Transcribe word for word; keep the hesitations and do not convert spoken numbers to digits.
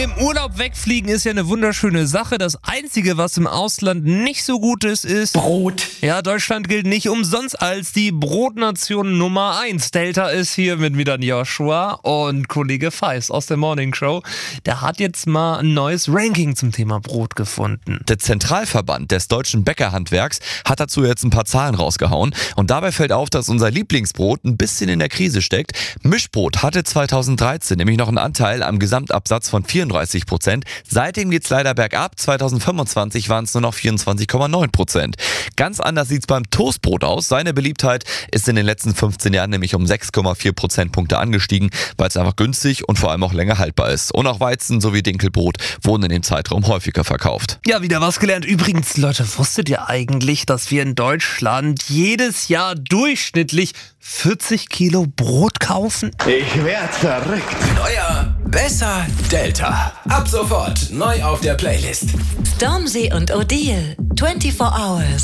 im Urlaub wegfliegen ist ja eine wunderschöne Sache. Das Einzige, was im Ausland nicht so gut ist, ist Brot. Ja, Deutschland gilt nicht umsonst als die Brotnation Nummer eins. Delta ist hier mit wieder Joshua und Kollege Feist aus der Morning Show. Der hat jetzt mal ein neues Ranking zum Thema Brot gefunden. Der Zentralverband des deutschen Bäckerhandwerks hat dazu jetzt ein paar Zahlen rausgehauen. Und dabei fällt auf, dass unser Lieblingsbrot ein bisschen in der Krise steckt. Mischbrot hatte zweitausenddreizehn nämlich noch einen Anteil am Gesamtabsatz von vierunddreißig Prozent. Seitdem geht's leider bergab. zweitausendfünfundzwanzig waren es nur noch vierundzwanzig Komma neun Prozent. Ganz anders sieht's beim Toastbrot aus. Seine Beliebtheit ist in den letzten fünfzehn Jahren nämlich um sechs Komma vier Prozentpunkte angestiegen, weil es einfach günstig und vor allem auch länger haltbar ist. Und auch Weizen sowie Dinkelbrot wurden in dem Zeitraum häufiger verkauft. Ja, wieder was gelernt. Übrigens, Leute, wusstet ihr eigentlich, dass wir in Deutschland jedes Jahr durchschnittlich vierzig Kilo Brot kaufen? Ich werd verrückt. Neuer, besser, Delta. Ab sofort neu auf der Playlist. Stormzy und Odile, vierundzwanzig Hours.